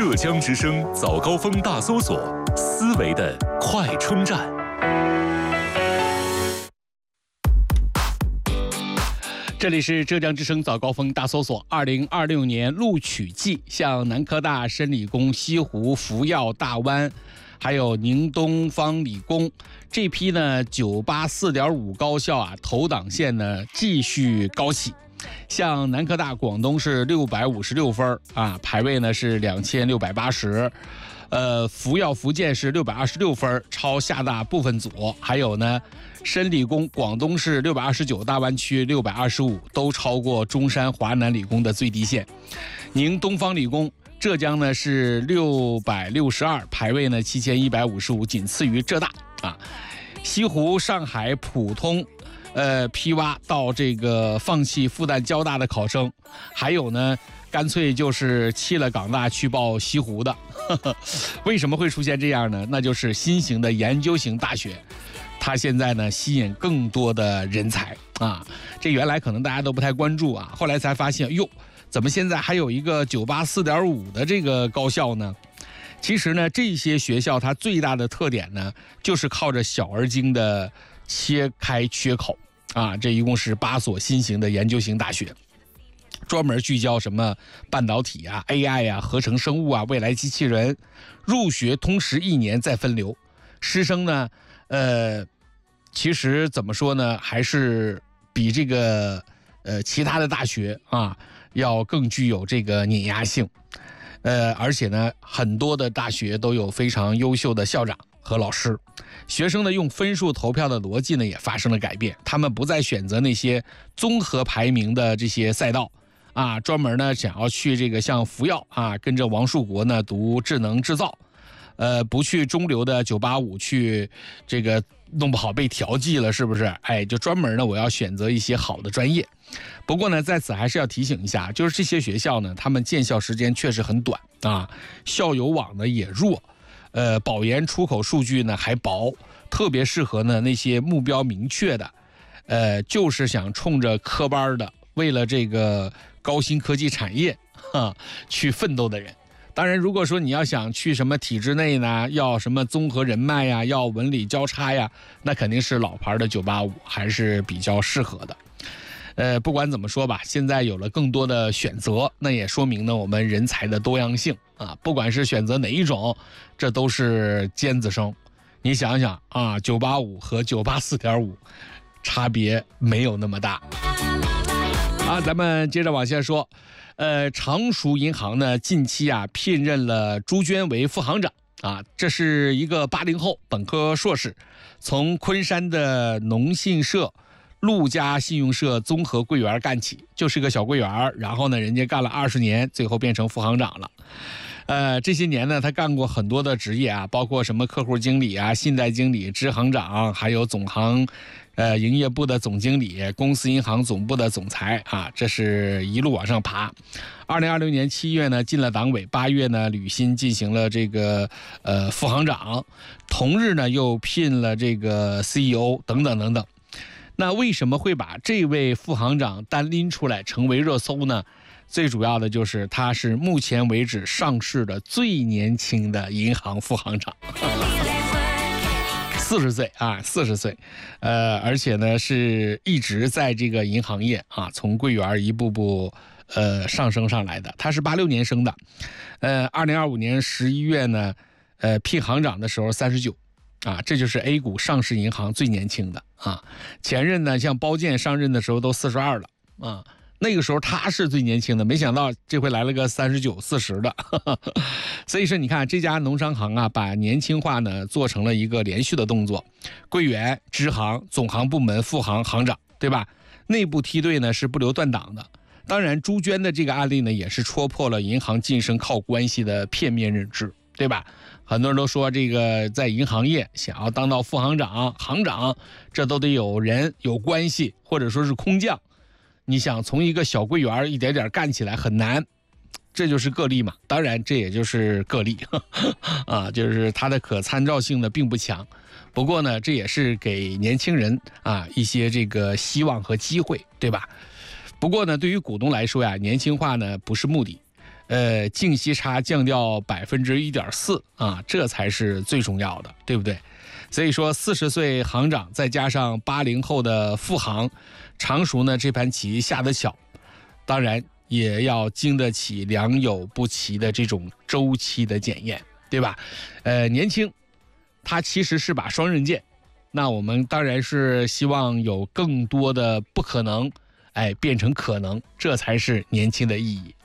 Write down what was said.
浙江之声早高峰大搜索，思维的快充站。 这里是浙江之声早高峰大搜索2026年录取季，像南科大、深理工、西湖、福耀、大湾，还有宁东方理工这批呢984 4.5高校啊，投档线呢继续高起。像南科大广东是656分啊，排位呢是2680。福耀福建是626分，超厦大部分组。还有呢，深理工广东是629，大湾区625，都超过中山华南理工的最低线。宁东方理工浙江呢是662，排位呢7155，仅次于浙大啊。西湖、上海普通批挖到这个放弃复旦交大的考生，还有呢干脆就是弃了港大去报西湖的。为什么会出现这样呢？那就是新型的研究型大学，它现在呢吸引更多的人才啊。这原来可能大家都不太关注啊，后来才发现哟，怎么现在还有一个984 4.5的这个高校呢？其实呢，这些学校它最大的特点呢，就是靠着小而精的切开缺口啊。这一共是8所新型的研究型大学，专门聚焦什么半导体啊、AI 啊、合成生物啊、未来机器人。入学通识1年再分流，师生呢，其实怎么说呢，还是比这个其他的大学啊要更具有这个碾压性。而且呢，很多的大学都有非常优秀的校长和老师。学生呢用分数投票的逻辑呢也发生了改变，他们不再选择那些综合排名的这些赛道啊，专门呢想要去这个像福耀啊，跟着王树国呢读智能制造，不去中流的985去这个弄不好被调剂了，是不是？哎，就专门呢我要选择一些好的专业。不过呢，在此还是要提醒一下，就是这些学校呢，他们建校时间确实很短啊，校友网呢也弱，保研出口数据呢还薄，特别适合呢那些目标明确的，就是想冲着科班的，为了这个高新科技产业去奋斗的人。当然，如果说你要想去什么体制内呢，要什么综合人脉呀，要文理交叉呀，那肯定是老牌的985还是比较适合的。不管怎么说吧，现在有了更多的选择，那也说明呢我们人才的多样性啊。不管是选择哪一种，这都是尖子生。你想想啊，985和984 4.5差别没有那么大啊。咱们接着往下说，常熟银行呢近期啊聘任了朱娟为副行长啊，这是一个80后本科硕士，从昆山的农信社陆家信用社综合柜员干起，就是个小柜员，然后呢人家干了20年，最后变成副行长了。这些年呢他干过很多的职业啊，包括什么客户经理啊、信贷经理、支行长，还有总行营业部的总经理、公司银行总部的总裁啊，这是一路往上爬。2020年7月呢进了党委，8月呢履新进行了这个副行长，同日呢又聘了这个 CEO 等等等等。那为什么会把这位副行长单拎出来成为热搜呢？最主要的就是他是目前为止上市的最年轻的银行副行长，40岁啊，40岁，而且呢是一直在这个银行业啊，从柜员一步步上升上来的。他是86年生的，2025年11月呢，聘行长的时候39。啊，这就是 A 股上市银行最年轻的啊。前任呢，像包建上任的时候都42了啊，那个时候他是最年轻的，没想到这回来了个39、40的。所以说，你看这家农商行啊，把年轻化呢做成了一个连续的动作，柜员、支行、总行部门、副行、行长，对吧？内部梯队呢是不留断档的。当然，朱娟的这个案例呢，也是戳破了银行晋升靠关系的片面认知，对吧？很多人都说这个在银行业想要当到副行长、行长，这都得有人有关系，或者说是空降。你想从一个小柜员一点点干起来很难，这就是个例嘛。当然这也就是个例啊，就是它的可参照性呢并不强。不过呢，这也是给年轻人啊一些这个希望和机会，对吧？不过呢，对于股东来说呀，年轻化呢不是目的。 净息差降掉1.4%啊，这才是最重要的，对不对？所以说40岁行长再加上80后的副行，常熟呢这盘棋下得巧，当然也要经得起良莠不齐的这种周期的检验，对吧？年轻，它其实是把双刃剑，那我们当然是希望有更多的不可能，变成可能，这才是年轻的意义。